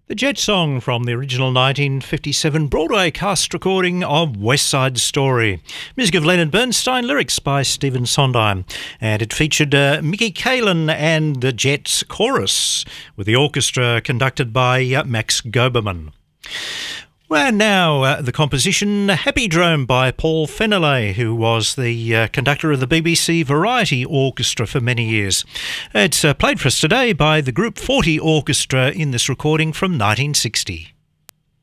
The Jet song from the original 1957 Broadway cast recording of West Side Story. Music of Leonard Bernstein, lyrics by Stephen Sondheim. And it featured Mickey Kalan and the Jets chorus, with the orchestra conducted by Max Goberman. Well, now the composition Happydrome by Paul Feneley, who was the conductor of the BBC Variety Orchestra for many years. It's played for us today by the Group 40 Orchestra in this recording from 1960.